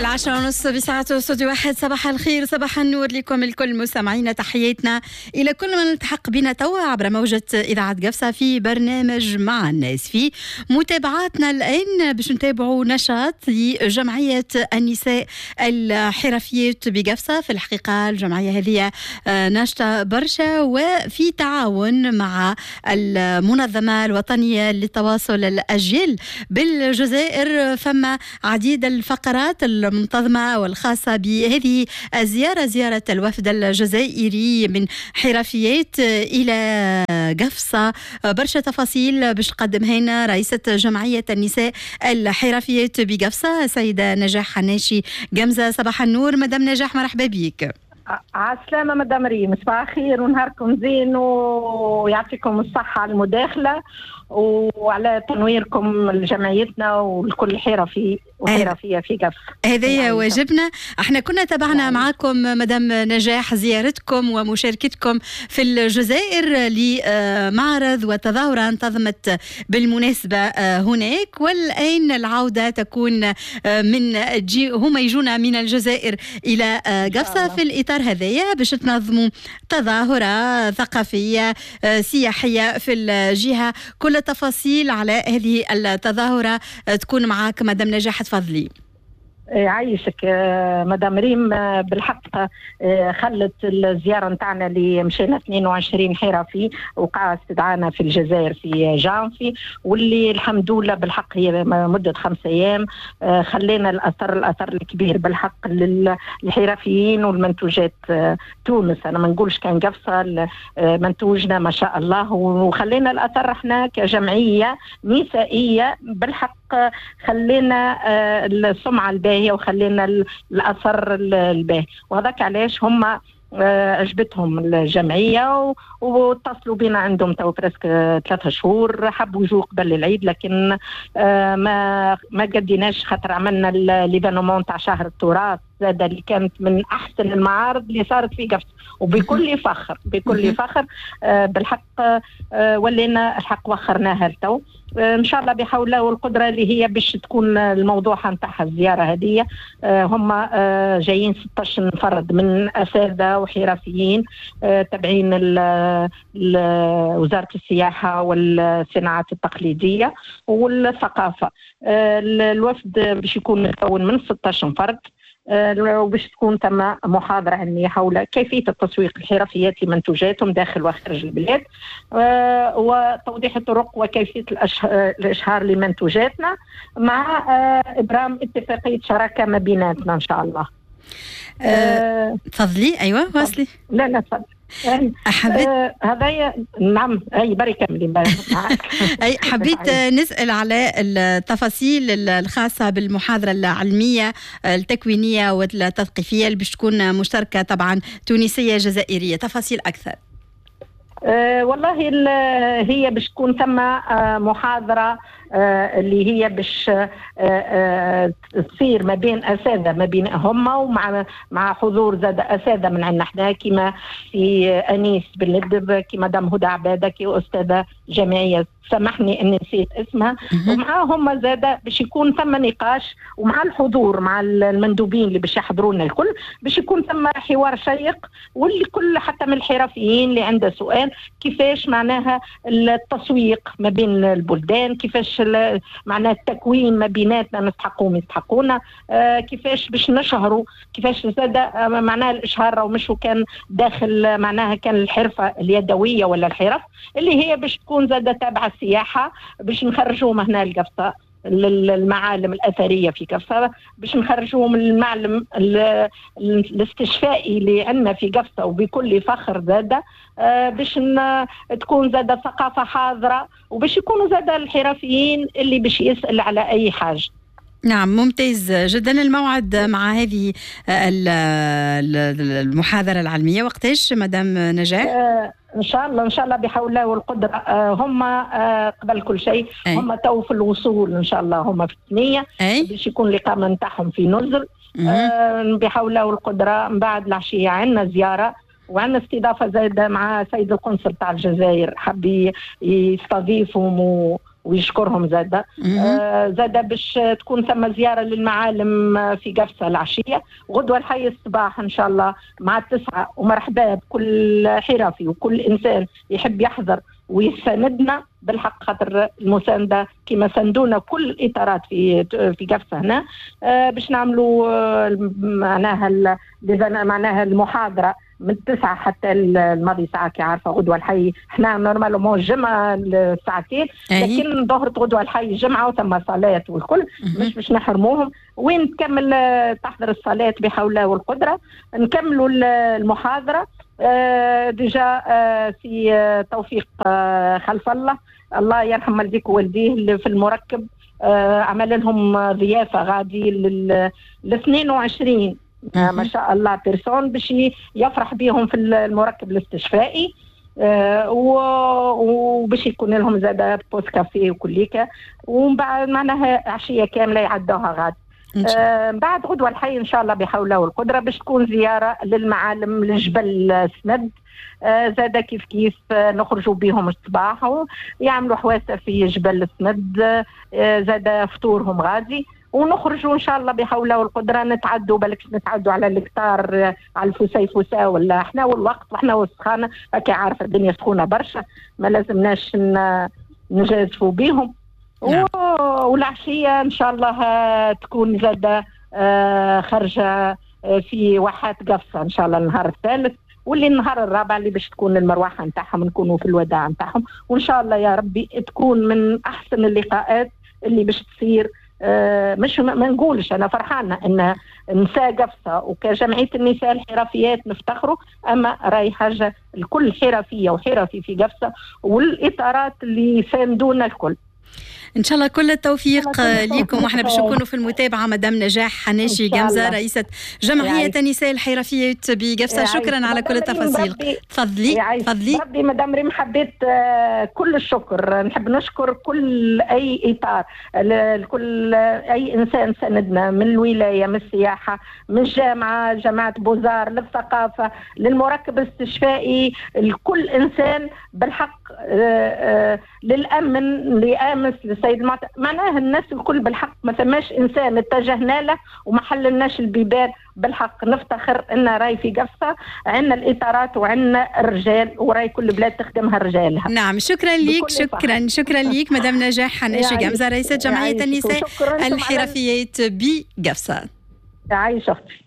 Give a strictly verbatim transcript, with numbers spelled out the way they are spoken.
العشرة ونص بساعة استوديو واحد. صباح الخير، صباح النور لكم الكل مستمعينا، تحياتنا إلى كل من التحق بنا توا عبر موجة إذاعة قفصة في برنامج مع الناس. في متابعاتنا الآن باش نتابعوا نشاط لجمعية النساء الحرفيات بقفصة. في الحقيقة الجمعية هذه ناشطة برشا وفي تعاون مع المنظمة الوطنية لتواصل الأجيال بالجزائر. فما عديد الفقرات المنتظمة والخاصة بهذه الزيارة، زيارة الوفد الجزائري من حرفيات إلى قفصة. برشا تفاصيل باش تقدمها لنا رئيسة جمعية النساء الحرفيات بقفصة سيدة نجاح حناشي قمزة. صباح النور مدام نجاح، مرحبا بك. عالسلامة مدام ريم، صباح الخير ونهاركم زين ويعطيكم الصحة على المداخلة وعلى تنويركم لجمعيتنا والكل حرفي وحرفية في قفص. هذا واجبنا. احنا كنا تابعنا يعني. معكم مدام نجاح زيارتكم ومشاركتكم في الجزائر لمعرض وتظاهرة انتظمت بالمناسبة هناك، والآن العودة تكون من جي هم يجونا من الجزائر إلى قفصة في الإطار هذايا باش تنظموا تظاهرة ثقافية سياحية في الجهة. كل التفاصيل على هذه التظاهرة تكون معك مدام نجاح، تفضلي. عايشك مدام ريم. بالحق خلت الزيارة نتاعنا اللي مشينا اثنين وعشرين حرفي وقع استدعانا في الجزائر في جانفي، واللي الحمد لله بالحق هي مدة خمسة أيام خلينا الأثر الأثر الكبير بالحق للحرفيين والمنتوجات تونس. أنا ما نقولش كان قفصة منتوجنا ما شاء الله، وخلينا الأثر احنا كجمعية نسائية بالحق خلينا السمعة الباهية وخلينا الأثر الباهي، وهذاك علاش هم عجبتهم الجمعية واتصلوا بنا. عندهم تو برسك ثلاثة شهور، حبوا يجوا قبل العيد لكن ما ما قديناش خاطر عملنا ليفينمون تاع شهر التراث زاد اللي كانت من أحسن المعارض اللي صارت في قفص، وبكل فخر بكل فخر بالحق ولينا الحق وخرناها لتو ان شاء الله بحول الله والقدره اللي هي باش تكون الموضوع نتاعها الزياره هذه. هم جايين ستة عشر فرد من اساتذه وحرفيين تابعين وزاره السياحه والصناعات التقليديه والثقافه. الوفد باش يكون مكون من ستة عشر فرد وباش تكون تم محاضرة علمية حول كيفية التسويق الحرفيات لمنتوجاتهم داخل وخارج البلاد وتوضيح الطرق وكيفية الإشهار لمنتوجاتنا مع إبرام اتفاقية شراكة ما بيناتنا إن شاء الله. تفضلي. أيوة واصلي. لا لا تفضل. حبيت آه هذايا نعم اي بركه من اي حبيت نسال على التفاصيل الخاصه بالمحاضره العلميه التكوينيه والتثقيفيه اللي باش تكون مشتركه طبعا تونسيه جزائريه. تفاصيل اكثر. أه والله هي باش تكون ثم أه محاضرة أه اللي هي باش أه أه تصير ما بين أساتذة ما بين هم ومع مع حضور زاد أساتذة من عندنا احنا كما في أنيس بالندب كما مدام هدى عبادة كي أستاذة جامعية سامحني اني نسيت اسمها، ومعاهم زاد باش يكون ثم نقاش ومع الحضور مع المندوبين اللي باش يحضروا لنا الكل باش يكون ثم حوار شيق والكل حتى من الحرفيين اللي عنده سؤال كيفاش معناها التسويق ما بين البلدان، كيفاش معناها التكوين ما بيناتنا نستحقوهم يستحقونا، آه كيفاش باش نشهروا، كيفاش زاد آه معناها الاشهار او مش كان داخل معناها كان الحرفه اليدويه ولا الحرف اللي هي باش تكون زاد تابعه السياحه باش نخرجوهم هنا القفصه المعالم الأثرية في قفصة باش نخرجوهم المعلم الاستشفائي اللي عندنا في قفصة وبكل فخر زادة باش تكون زادة ثقافة حاضرة وباش يكونوا زادة الحرفيين اللي باش يسأل على أي حاجة. نعم ممتاز جدا. الموعد مع هذه المحاضرة العلمية وقتاش مدام نجاح؟ آه ان شاء الله ان شاء الله بحول الله والقدره. آه هم آه قبل كل شيء هم تو في الوصول ان شاء الله، هم في الثنيه باش يكون الإقامة نتاعهم في نزل. آه بحول الله والقدره من بعد العشيه عندنا زياره وعندنا استضافه زايده مع سيد القنصل تاع الجزائر، حب يستضيفهم ويشكرهم زادة. آه زادة باش تكون ثم زيارة للمعالم في قفصة العشية، غدوة الحي الصباح إن شاء الله مع التسعة، ومرحبا بكل حرفي وكل إنسان يحب يحضر ويساندنا بالحق، خاطر المساندة كما ساندونا كل الإطارات في في قفصة هنا. آه باش نعملوا آه معناها معناها المحاضرة من التسعة حتى الماضي ساعة كي عارفة غدوة الحي احنا نورمالمون الجمعة الساعتين، لكن ظهرة غدوة الحي الجمعة وثم صلاة والكل مش باش نحرموهم. وين تكمل تحضر الصلاة بحول الله والقدرة، نكملوا المحاضرة. آه ديجا آه في آه توفيق آه خلف الله الله يرحم والديك ووالديه اللي في المركب، آه عمل لهم ضيافة غادي لل اثنين وعشرين آه ما شاء الله بيرسون باش يفرح بيهم في المركب الاستشفائي، آه وباش يكون لهم زاد بوست كافيه وكليكا، ومن بعد معناها عشية كاملة يعدوها غادي. آه بعد غدوة الحي إن شاء الله بحول الله والقدرة باش تكون زيارة للمعالم لجبل سند. آه زاد كيف كيف آه نخرجوا بهم الصباح ويعملوا حواسة في جبل سند. آه زاد فطورهم غادي ونخرجوا إن شاء الله بحول الله والقدرة، نتعدوا بالك نتعدوا على الكتار آه على الفسيفساء ولا احنا والوقت واحنا والسخانة، هكا عارفة الدنيا سخونة برشا ما لازمناش نجازفوا بهم. نعم. والعشية إن شاء الله تكون زادة آه خرجة آه في واحات قفصة إن شاء الله النهار الثالث، واللي النهار الرابع اللي باش تكون المروحة نتاعهم نكونوا في الوداع نتاعهم، وإن شاء الله يا ربي تكون من أحسن اللقاءات اللي باش تصير. آه مش ما نقولش أنا فرحانة إن نساء قفصة وكجمعية النساء الحرفيات نفتخروا، أما راي حاجة الكل حرفية وحرفي في قفصة والإطارات اللي ساندونا الكل. ان شاء الله كل التوفيق لكم، واحنا باش نكونوا في المتابعه. مدام نجاح حناشي قمزه رئيسة جمعيه النساء الحرفيات بقفصة، شكرا على كل التفاصيل. تفضلي تفضلي. ربي مدام ريم حبيت كل الشكر، نحب نشكر كل اي اطار، كل اي انسان ساندنا من الولايه من السياحه من الجامعه جامعه بوزار للثقافه للمركب الاستشفائي، لكل انسان بالحق للامن لامس للسيد المعت... معناها الناس الكل بالحق ما ثماش انسان اتجهنا له وما حللناش البيبان. بالحق نفتخر ان راي في قفصة عندنا الاطارات وعندنا الرجال، وراي كل بلاد تخدمها رجالها. نعم شكرا ليك شكرا شكرا ليك مدام نجاح حناشي قمزة رئيسة جمعية النساء الحرفيات بقفصة. عايش اختي.